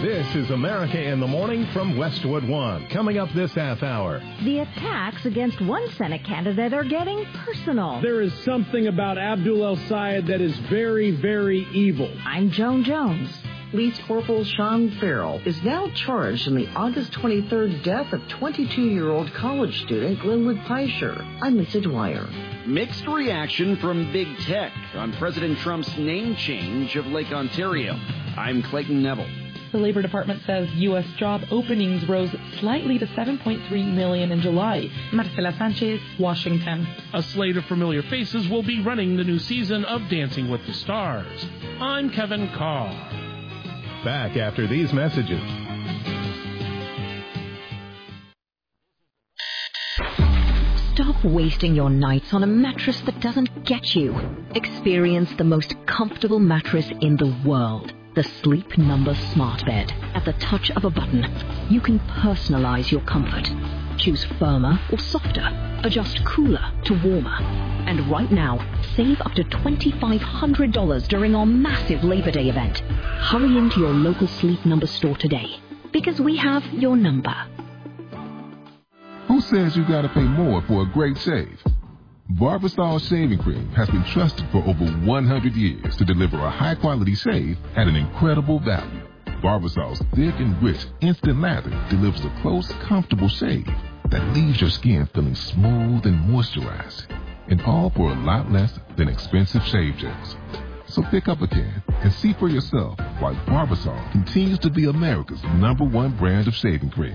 This is America in the Morning from Westwood One. Coming up this half hour. The attacks against one Senate candidate are getting personal. There is something about Abdul El-Sayed that is very, very evil. I'm Joan Jones. Police Corporal Sean Farrell is now charged in the August 23rd death of 22-year-old college student Glenwood Peischer. I'm Lisa Dwyer. Mixed reaction from Big Tech on President Trump's name change of Lake Ontario. I'm Clayton Neville. The Labor Department says U.S. job openings rose slightly to 7.3 million in July. Marcela Sanchez, Washington. A slate of familiar faces will be running the new season of Dancing with the Stars. I'm Kevin Carr. Back after these messages. Stop wasting your nights on a mattress that doesn't get you. Experience the most comfortable mattress in the world. The Sleep Number Smart Bed. At the touch of a button, you can personalize your comfort. Choose firmer or softer. Adjust cooler to warmer. And right now, save up to $2,500 during our massive Labor Day event. Hurry into your local Sleep Number store today, because we have your number. Who says you gotta pay more for a great shave? Barbasol Shaving Cream has been trusted for over 100 years to deliver a high-quality shave at an incredible value. Barbasol's thick and rich instant lather delivers a close, comfortable shave that leaves your skin feeling smooth and moisturized, and all for a lot less than expensive shave gels. So pick up a can and see for yourself why Barbasol continues to be America's #1 brand of shaving cream.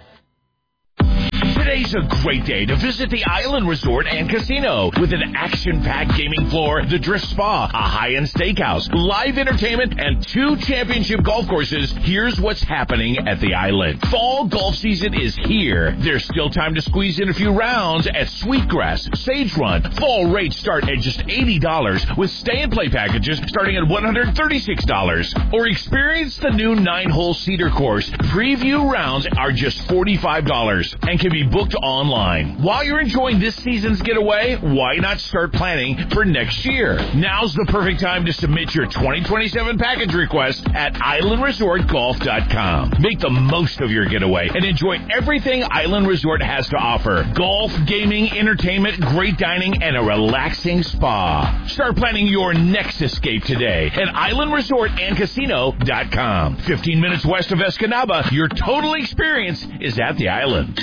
Today's a great day to visit the Island Resort and Casino with an action-packed gaming floor, the Drift Spa, a high-end steakhouse, live entertainment, and 2 championship golf courses. Here's what's happening at the Island. Fall golf season is here. There's still time to squeeze in a few rounds at Sweetgrass, Sage Run. Fall rates start at just $80 with stay-and-play packages starting at $136. Or experience the new 9-hole Cedar course. Preview rounds are just $45 and can be booked online. While you're enjoying this season's getaway, why not start planning for next year? Now's the perfect time to submit your 2027 package request at islandresortgolf.com. Make the most of your getaway and enjoy everything Island Resort has to offer. Golf, gaming, entertainment, great dining, and a relaxing spa. Start planning your next escape today at islandresortandcasino.com. 15 minutes west of Escanaba, your total experience is at the Island.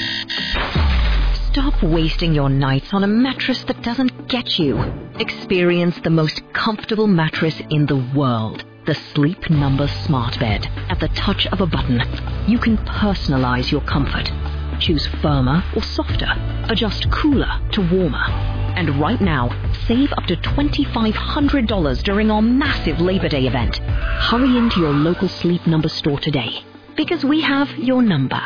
Stop wasting your nights on a mattress that doesn't get you. Experience the most comfortable mattress in the world. The Sleep Number Smart Bed. At the touch of a button, you can personalize your comfort. Choose firmer or softer. Adjust cooler to warmer. And right now, save up to $2,500 during our massive Labor Day event. Hurry into your local Sleep Number store today, because we have your number.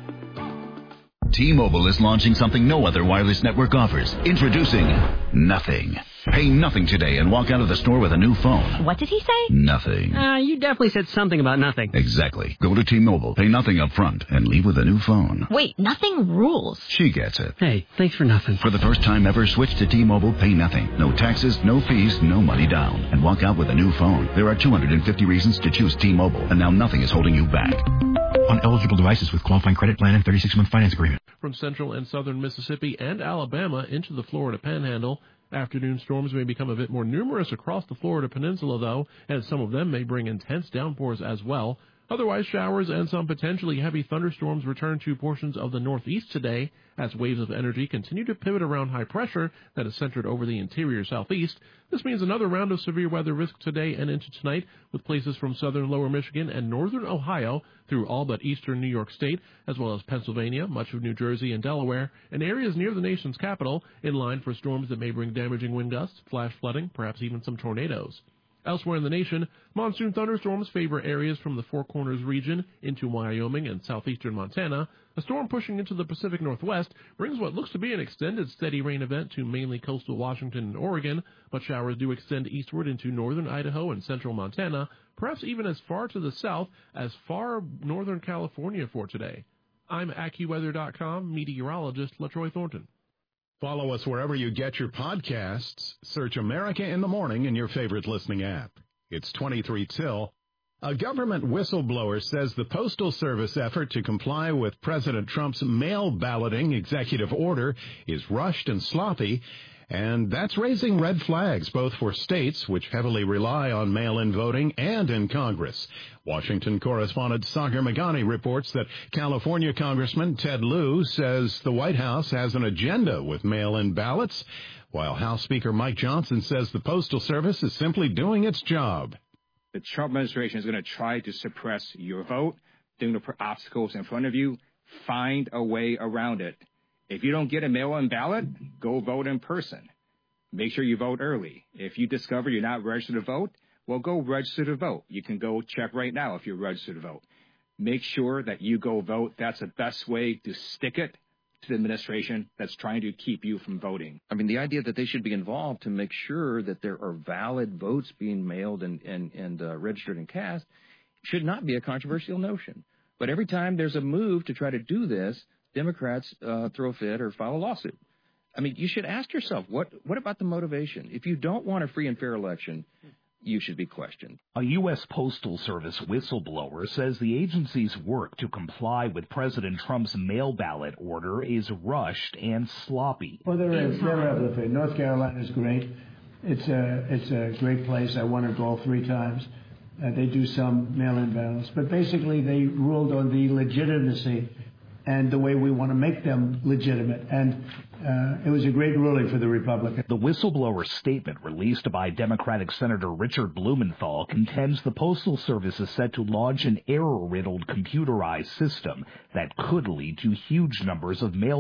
T-Mobile is launching something no other wireless network offers. Introducing Nothing. Pay nothing today and walk out of the store with a new phone. What did he say? Nothing. You definitely said something about nothing. Exactly. Go to T-Mobile, pay nothing up front, and leave with a new phone. Wait, nothing rules. She gets it. Hey, thanks for nothing. For the first time ever, switch to T-Mobile, pay nothing. No taxes, no fees, no money down. And walk out with a new phone. There are 250 reasons to choose T-Mobile, and now nothing is holding you back. On eligible devices with qualifying credit plan and 36-month finance agreement. From central and southern Mississippi and Alabama into the Florida Panhandle, afternoon storms may become a bit more numerous across the Florida Peninsula, though, and some of them may bring intense downpours as well. Otherwise, showers and some potentially heavy thunderstorms return to portions of the northeast today as waves of energy continue to pivot around high pressure that is centered over the interior southeast. This means another round of severe weather risk today and into tonight, with places from southern lower Michigan and northern Ohio through all but eastern New York State, as well as Pennsylvania, much of New Jersey and Delaware, and areas near the nation's capital in line for storms that may bring damaging wind gusts, flash flooding, perhaps even some tornadoes. Elsewhere in the nation, monsoon thunderstorms favor areas from the Four Corners region into Wyoming and southeastern Montana. A storm pushing into the Pacific Northwest brings what looks to be an extended steady rain event to mainly coastal Washington and Oregon, but showers do extend eastward into northern Idaho and central Montana, perhaps even as far to the south as far northern California for today. I'm AccuWeather.com meteorologist LaTroy Thornton. Follow us wherever you get your podcasts. Search America in the Morning in your favorite listening app. It's 23 till A government whistleblower says the Postal Service effort to comply with President Trump's mail balloting executive order is rushed and sloppy, and that's raising red flags both for states, which heavily rely on mail-in voting, and in Congress. Washington correspondent Sagar Meghani reports that California Congressman Ted Lieu says the White House has an agenda with mail-in ballots, while House Speaker Mike Johnson says the Postal Service is simply doing its job. The Trump administration is going to try to suppress your vote, doing the obstacles in front of you. Find a way around it. If you don't get a mail-in ballot, go vote in person. Make sure you vote early. If you discover you're not registered to vote, well, go register to vote. You can go check right now if you're registered to vote. Make sure that you go vote. That's the best way to stick it to the administration that's trying to keep you from voting. I mean, the idea that they should be involved to make sure that there are valid votes being mailed and registered and cast should not be a controversial notion. But every time there's a move to try to do this, Democrats throw a fit or file a lawsuit. I mean, you should ask yourself, what about the motivation? If you don't want a free and fair election, you should be questioned. A U.S. Postal Service whistleblower says the agency's work to comply with President Trump's mail ballot order is rushed and sloppy. Well, there is. North Carolina is great. It's a great place. I won it all 3 times. They do some mail-in ballots. But basically, they ruled on the legitimacy and the way we want to make them legitimate. And it was a great ruling for the Republicans. The whistleblower statement released by Democratic Senator Richard Blumenthal contends the Postal Service is set to launch an error-riddled computerized system that could lead to huge numbers of mail